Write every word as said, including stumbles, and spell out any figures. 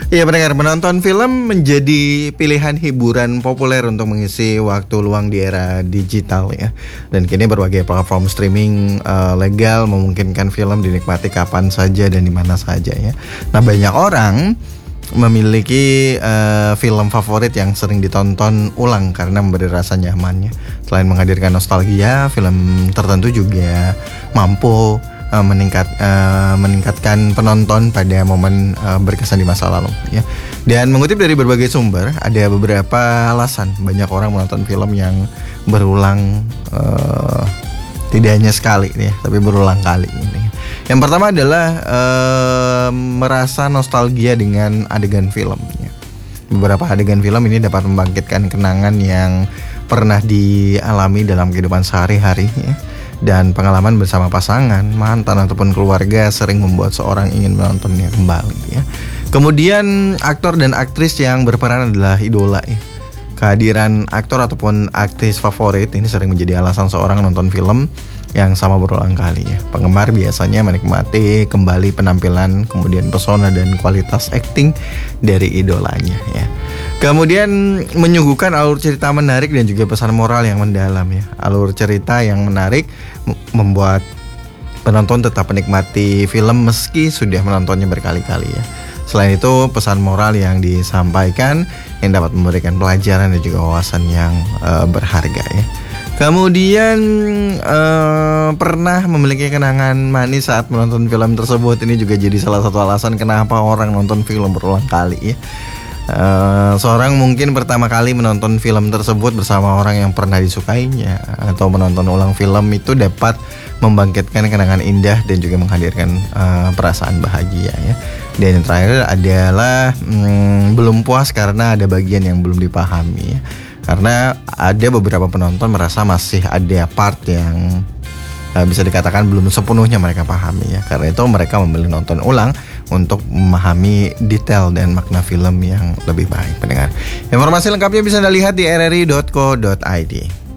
Iya pendengar, menonton film menjadi pilihan hiburan populer untuk mengisi waktu luang di era digital ya. Dan kini berbagai platform streaming uh, legal memungkinkan film dinikmati kapan saja dan di mana saja ya. Nah banyak orang memiliki uh, film favorit yang sering ditonton ulang karena memberi rasa nyamannya. Selain menghadirkan nostalgia, film tertentu juga mampu Uh, meningkat uh, meningkatkan penonton pada momen uh, berkesan di masa lalu ya. Dan mengutip dari berbagai sumber, ada beberapa alasan banyak orang menonton film yang berulang, uh, tidak hanya sekali ya, tapi berulang kali ini. Yang pertama adalah uh, merasa nostalgia dengan adegan film ya. Beberapa adegan film ini dapat membangkitkan kenangan yang pernah dialami dalam kehidupan sehari-hari ya. Dan pengalaman bersama pasangan, mantan ataupun keluarga sering membuat seorang ingin menontonnya kembali ya. Kemudian aktor dan aktris yang berperan adalah idola ya. Kehadiran aktor ataupun aktris favorit ini sering menjadi alasan seorang nonton film yang sama berulang kali ya. Penggemar biasanya menikmati kembali penampilan, kemudian pesona dan kualitas akting dari idolanya ya. Kemudian menyuguhkan alur cerita menarik dan juga pesan moral yang mendalam ya. Alur cerita yang menarik m- membuat penonton tetap menikmati film meski sudah menontonnya berkali-kali ya. Selain itu pesan moral yang disampaikan yang dapat memberikan pelajaran dan juga wawasan yang uh, berharga ya. Kemudian uh, pernah memiliki kenangan manis saat menonton film tersebut. Ini juga jadi salah satu alasan kenapa orang nonton film berulang kali ya. Uh, seorang mungkin pertama kali menonton film tersebut bersama orang yang pernah disukainya, atau menonton ulang film itu dapat membangkitkan kenangan indah dan juga menghadirkan uh, perasaan bahagia ya. Dan yang terakhir adalah hmm, belum puas karena ada bagian yang belum dipahami ya. Karena ada beberapa penonton merasa masih ada part yang uh, bisa dikatakan belum sepenuhnya mereka pahami ya. Karena itu mereka memilih nonton ulang untuk memahami detail dan makna film yang lebih baik pendengar. Informasi lengkapnya bisa Anda lihat di r r i dot co dot i d.